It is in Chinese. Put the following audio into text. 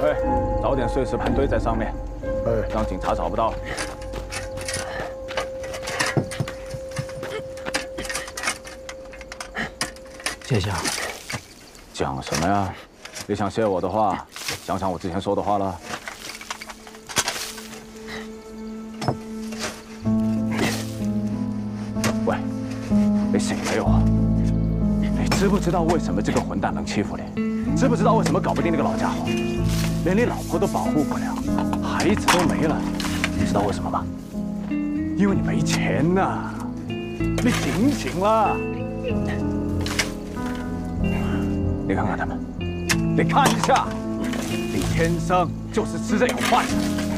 哎，找点碎石盘堆在上面，让警察找不到。 谢谢啊。 讲什么呀？别想谢我的话，想想我之前说的话了。喂，你醒没有啊？你知不知道为什么这个混蛋能欺负你？知不知道为什么搞不定那个老家伙？连你老婆都保护不了，孩子都没了，你知道为什么吗？因为你没钱呐！你醒醒了！你看看他们，你看一下，你天生就是吃这口饭的。